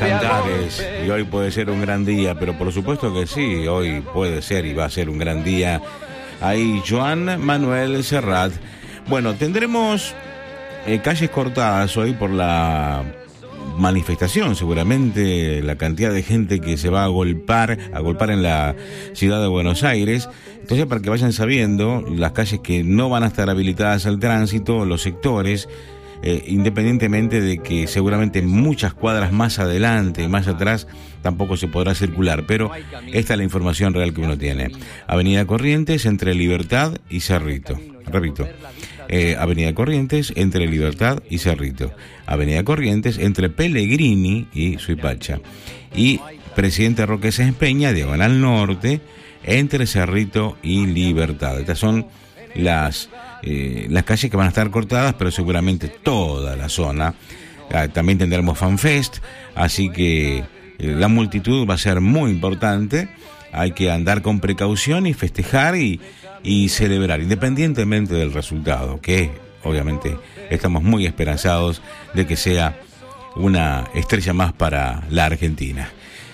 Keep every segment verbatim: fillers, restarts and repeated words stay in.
cantares y hoy puede ser un gran día, pero por supuesto que sí, hoy puede ser y va a ser un gran día. Ahí Joan Manuel Serrat. Bueno, tendremos eh, calles cortadas hoy por la manifestación, seguramente la cantidad de gente que se va a golpar, a golpar en la ciudad de Buenos Aires. Entonces, para que vayan sabiendo, las calles que no van a estar habilitadas al tránsito, los sectores, eh, independientemente de que seguramente muchas cuadras más adelante y más atrás tampoco se podrá circular, pero esta es la información real que uno tiene. Avenida Corrientes entre Libertad y Cerrito, repito, eh, Avenida Corrientes entre Libertad y Cerrito, Avenida Corrientes entre Pellegrini y Suipacha, y Presidente Roque Sáenz Peña, diagonal norte, entre Cerrito y Libertad. Estas son las eh, las calles que van a estar cortadas, pero seguramente toda la zona. Ah, también tendremos FanFest, así que eh, la multitud va a ser muy importante. Hay que andar con precaución y festejar y, y celebrar, independientemente del resultado, que obviamente estamos muy esperanzados de que sea una estrella más para la Argentina.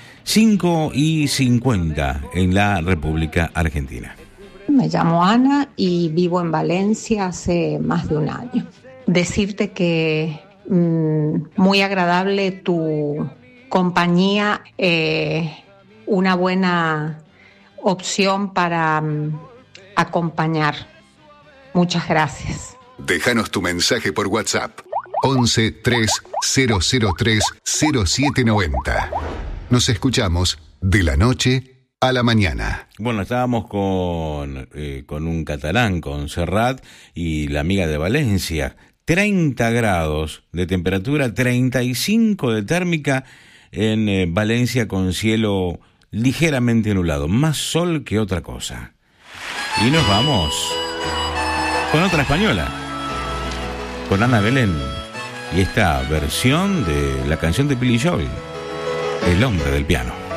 cinco y cincuenta en la República Argentina. Me llamo Ana y vivo en Valencia hace más de un año. Decirte que mmm, muy agradable tu compañía, eh, una buena opción para um, acompañar. Muchas gracias. Déjanos tu mensaje por WhatsApp once tres cero cero tres cero siete noventa. Nos escuchamos de la noche a la mañana. Bueno, estábamos con, eh, con un catalán, con Serrat y la amiga de Valencia. treinta grados de temperatura, treinta y cinco de térmica en eh, Valencia, con cielo ligeramente nublado. Más sol que otra cosa. Y nos vamos con otra española, con Ana Belén. Y esta versión de la canción de Billy Joel, El hombre del piano.